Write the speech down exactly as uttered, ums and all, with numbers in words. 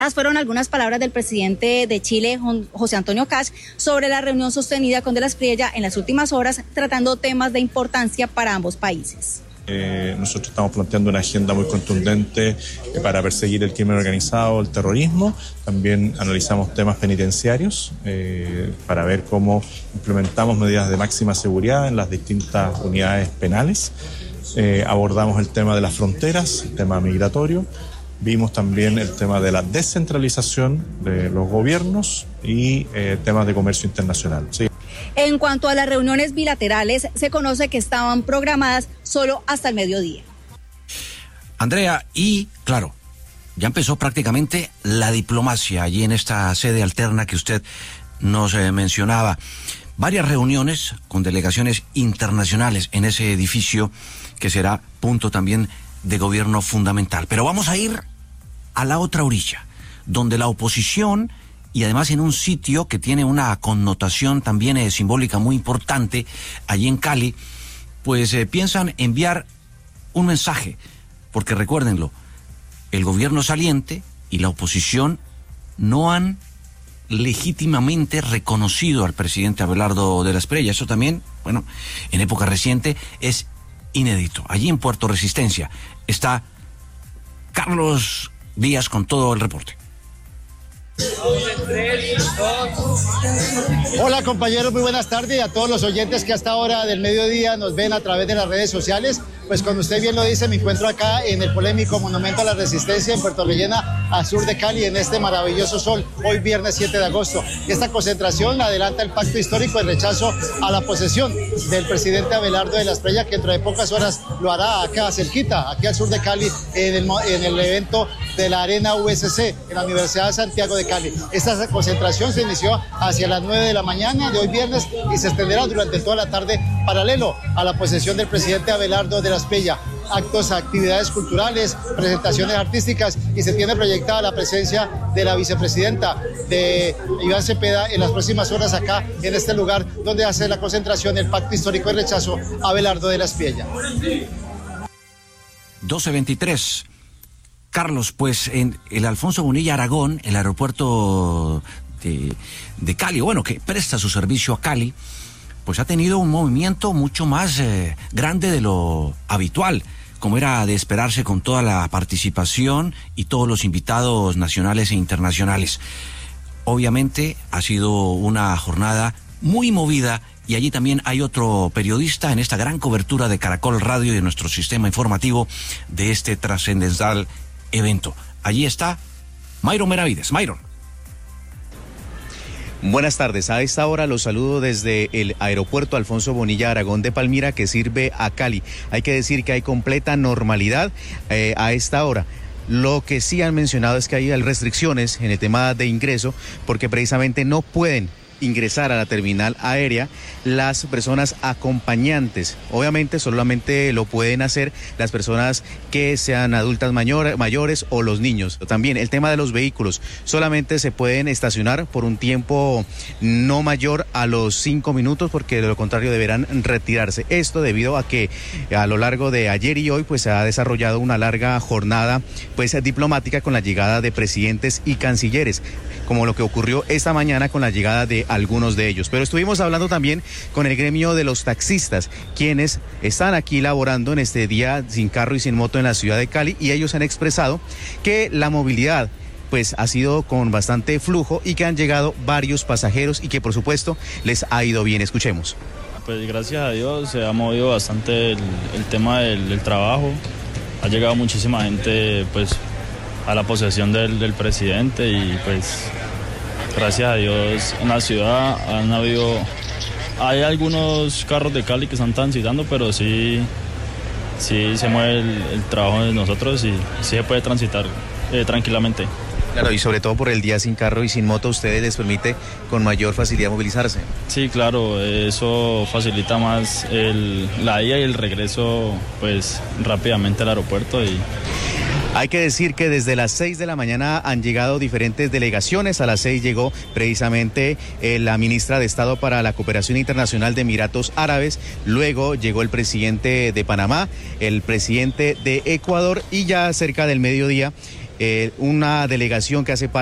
Estas fueron algunas palabras del presidente de Chile, José Antonio Kast, sobre la reunión sostenida con De la Espriella en las últimas horas, tratando temas de importancia para ambos países. Eh, nosotros estamos planteando una agenda muy contundente eh, para perseguir el crimen organizado, el terrorismo. También analizamos temas penitenciarios eh, para ver cómo implementamos medidas de máxima seguridad en las distintas unidades penales. Eh, abordamos el tema de las fronteras, el tema migratorio. Vimos también el tema de la descentralización de los gobiernos y eh, temas de comercio internacional. Sí. En cuanto a las reuniones bilaterales, se conoce que estaban programadas solo hasta el mediodía. Andrea, y claro, ya empezó prácticamente la diplomacia allí en esta sede alterna que usted nos eh, mencionaba. Varias reuniones con delegaciones internacionales en ese edificio que será punto también de gobierno fundamental. Pero vamos a ir a la otra orilla, donde la oposición, y además en un sitio que tiene una connotación también eh, simbólica muy importante, allí en Cali, pues eh, piensan enviar un mensaje, porque recuérdenlo, el gobierno saliente y la oposición no han legítimamente reconocido al presidente Abelardo de la Espriella. Eso también, bueno, en época reciente es inédito. Allí en Puerto Resistencia está Carlos Díaz con todo el reporte. Hola compañeros, muy buenas tardes, y a todos los oyentes que a esta hora del mediodía nos ven a través de las redes sociales. Pues como usted bien lo dice, me encuentro acá en el polémico Monumento a la Resistencia en Puerto Rellena, al sur de Cali, en este maravilloso sol, hoy viernes siete de agosto. Esta concentración adelanta el pacto histórico de rechazo a la posesión del presidente Abelardo de la Espriella, que dentro de pocas horas lo hará acá cerquita, aquí al sur de Cali, en el, en el evento de la Arena U S C, en la Universidad de Santiago de Cali. Esta concentración se inició hacia las nueve de la mañana de hoy viernes y se extenderá durante toda la tarde, paralelo a la posesión del presidente Abelardo de la Espriella. Actos, actividades culturales, presentaciones artísticas, y se tiene proyectada la presencia de la vicepresidenta de Iván Cepeda en las próximas horas acá en este lugar donde hace la concentración el pacto histórico de rechazo a Abelardo de la Espriella. doce veintitrés. Carlos, pues en el Alfonso Bonilla Aragón, el aeropuerto de, de Cali, bueno, que presta su servicio a Cali, pues ha tenido un movimiento mucho más eh, grande de lo habitual, como era de esperarse, con toda la participación y todos los invitados nacionales e internacionales. Obviamente ha sido una jornada muy movida, y allí también hay otro periodista en esta gran cobertura de Caracol Radio y de nuestro sistema informativo de este trascendental evento. Allí está Myron Meravides. Myron. Buenas tardes, a esta hora los saludo desde el aeropuerto Alfonso Bonilla Aragón de Palmira, que sirve a Cali. Hay que decir que hay completa normalidad eh, a esta hora. Lo que sí han mencionado es que hay restricciones en el tema de ingreso, porque precisamente no pueden ingresar a la terminal aérea las personas acompañantes. Obviamente solamente lo pueden hacer las personas que sean adultas mayor, mayores o los niños. También el tema de los vehículos, solamente se pueden estacionar por un tiempo no mayor a los cinco minutos, porque de lo contrario deberán retirarse. Esto debido a que a lo largo de ayer y hoy pues se ha desarrollado una larga jornada pues diplomática con la llegada de presidentes y cancilleres, como lo que ocurrió esta mañana con la llegada de algunos de ellos. Pero estuvimos hablando también con el gremio de los taxistas, quienes están aquí laborando en este día sin carro y sin moto en la ciudad de Cali, y ellos han expresado que la movilidad pues ha sido con bastante flujo y que han llegado varios pasajeros y que por supuesto les ha ido bien. Escuchemos. Pues gracias a Dios se ha movido bastante el, el tema del, del trabajo. Ha llegado muchísima gente pues a la posesión del, del presidente, y pues gracias a Dios en la ciudad han habido, hay algunos carros de Cali que están transitando, pero sí, sí se mueve el, el trabajo de nosotros y sí se puede transitar eh, tranquilamente. Claro, y sobre todo por el día sin carro y sin moto, ¿a ustedes les permite con mayor facilidad movilizarse? Sí, claro, eso facilita más el, la ida y el regreso pues rápidamente al aeropuerto. Y hay que decir que desde las seis de la mañana han llegado diferentes delegaciones. A las seis llegó precisamente eh, la ministra de Estado para la Cooperación Internacional de Emiratos Árabes, luego llegó el presidente de Panamá, el presidente de Ecuador, y ya cerca del mediodía eh, una delegación que hace parte